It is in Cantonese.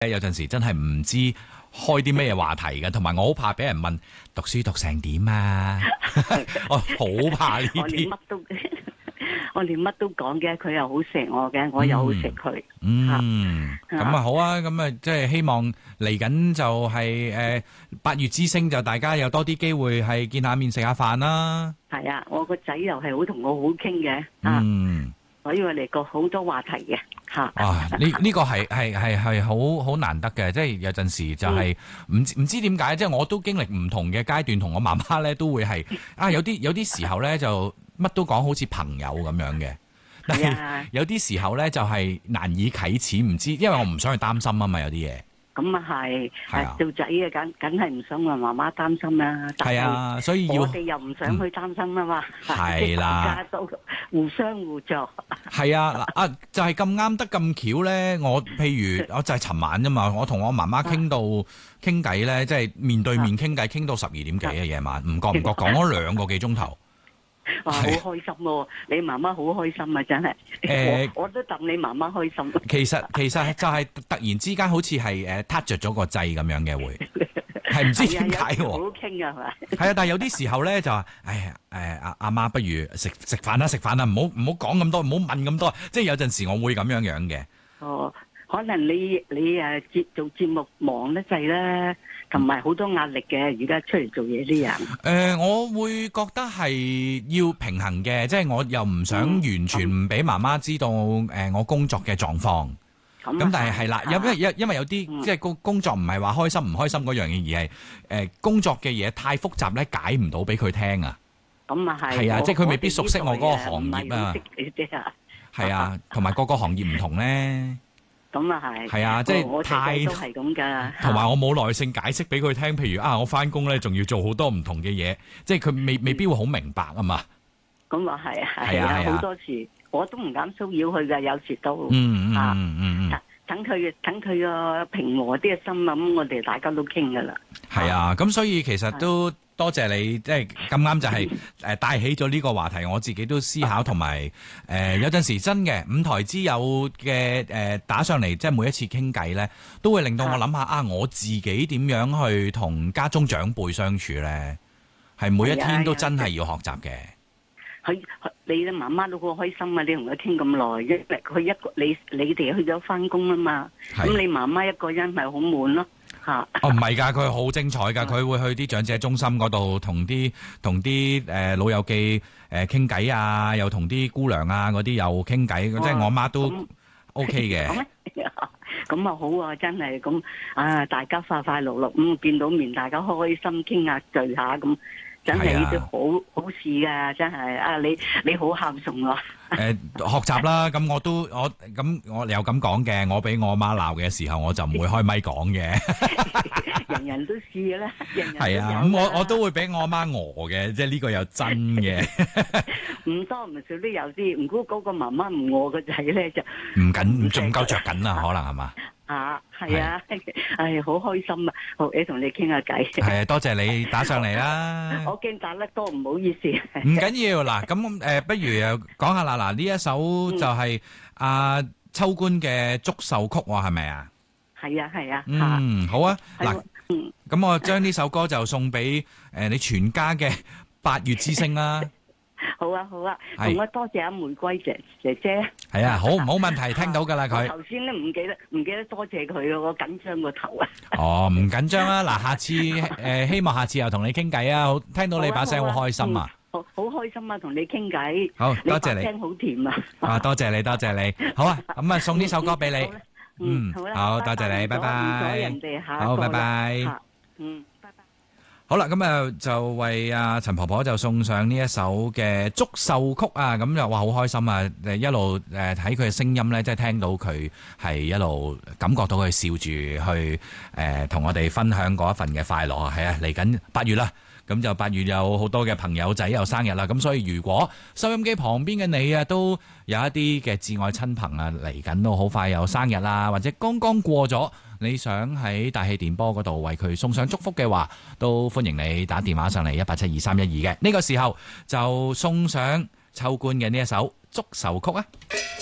有陣時真係唔知開啲咩話題嘅，同埋我好怕俾人問讀書讀成點啊！我好怕呢我連啲。 乜都我連乜都講嘅，佢又好錫我嘅，我又好錫佢。 咁啊好啊，咁啊即係希望嚟緊就係8月之星，就大家有多啲機會係見下面食下飯啦。 係啊，我個仔又係好同我好傾嘅。所以我哋個好多話題嘅嚇。 呢個係好難得嘅，即係有陣時就係唔知點解，即係我都經歷唔同嘅階段，同我媽媽咧都會係有啲時候咧就乜都講好似朋友咁樣嘅，但係有啲時候咧就係難以啟齒，唔知因為我唔想去擔心啊嘛，有啲嘢。咁啊係做仔嘅梗係唔想話媽媽擔心啦。係啊，所以我哋又唔想去擔心啊嘛。係啦，大家都互相互助。係啊，就係咁啱得咁巧咧。我譬如我就係尋晚啫嘛，我同我媽媽傾偈咧，即係面對面傾偈，傾到12點幾啊夜晚，唔覺講咗2個幾鐘頭。 哇，好開心喎！你媽媽好開心啊，真係。我都戥你媽媽開心。其實就係突然之間好似係touch 着咗個掣咁樣嘅會，係唔知點解喎。好傾啊，係咪？係啊，但係有啲時候咧就話，阿媽不如食飯啦，唔好講咁多，唔好問咁多。即係有陣時我會咁樣嘅。哦，可能你做節目忙得滯啦。同埋好多壓力嘅，而家出嚟做嘢啲人。我會覺得係要平衡嘅，即係我又唔想完全唔俾媽媽知道我工作嘅狀況。咁但係啦，因為有啲即係工作唔係話開心唔開心嗰樣嘢，而係工作嘅嘢太複雜咧，解唔到俾佢聽啊。咁啊係。係啊，即係佢未必熟悉我嗰個行業啊。係啊，同埋個行業唔同咧。咁啊係，係啊，即係太都係咁噶，同埋我冇耐性解釋俾佢聽。譬如我翻工咧，仲要做好多唔同嘅嘢，即係佢未必會好明白啊嘛。咁啊係啊，好多時我都唔敢騷擾佢噶，有時都等佢個平和啲嘅心，咁我哋大家都傾噶啦。係啊，咁所以其實都多謝你，即係咁啱就係帶起咗呢個話題，我自己都思考，同埋有陣時真嘅五台之友嘅打上嚟，即係每一次傾偈咧，都會令到我諗下我自己點樣去同家中長輩相處咧，係每一天都真係要學習嘅。你嘅媽媽都好開心啊！你同佢傾咁耐，因為佢你哋去咗翻工啊嘛，咁你媽媽一個人咪好悶咯。唔係㗎，佢好精彩㗎，佢會去啲長者中心嗰度同啲老友記傾偈啊，又同啲姑娘啊嗰啲又傾偈，即係我媽都 OK 嘅。咁啊好啊，真係咁大家快快樂樂咁見到面，大家開心傾下聚下咁。真係呢啲好事㗎，真係你好孝順啊！學習啦，咁我又咁講嘅，我俾我媽鬧嘅時候，我就唔會開咪講嘅。人人都試嘅啦，係啊，咁我都會俾我媽餓嘅，即係呢個又真嘅。唔多唔少都有啲，唔估嗰個媽媽唔餓個仔咧就唔仲夠着緊啊，可能係嘛？係啊，好開心啊！好，同你傾下偈。係啊，多謝你打上嚟啦。我驚打得多，唔好意思。唔緊要嗱，咁不如又講下啦。嗱，呢一首就係阿秋官嘅《祝壽曲》喎，係咪啊？係啊。好啊。嗱，咁我將呢首歌就送俾你全家嘅8月之星啦。好啊，同我多謝阿玫瑰姐姐。係啊，好問題，聽到噶啦佢。頭先咧唔記得多謝佢，我緊張個頭啊。唔緊張啊，嗱，下次希望下次又同你傾偈啊，好，聽到你把聲好開心啊。好開心啊，同你傾偈。好，多謝你。你把聲好甜啊。多謝你。好啊，咁啊送呢首歌俾你。好啦。好，多謝你，拜拜。唔阻人哋下。好，拜拜。好啦，咁就為陳婆婆就送上呢一首嘅祝壽曲啊，咁就哇好開心啊！一路睇佢嘅聲音咧，即係聽到佢係一路感覺到佢笑住去同我哋分享嗰一份嘅快樂啊！係啊，嚟緊8月啦，咁就8月有好多嘅朋友仔又生日啦，咁所以如果收音機旁邊嘅你啊，都有一啲嘅至愛親朋啊嚟緊都好快有生日啦，或者剛剛過咗。你想喺大氣電波嗰度為佢送上祝福嘅話，都歡迎你打電話上嚟1872312嘅。呢個時候就送上秋官嘅呢一首祝壽曲啊！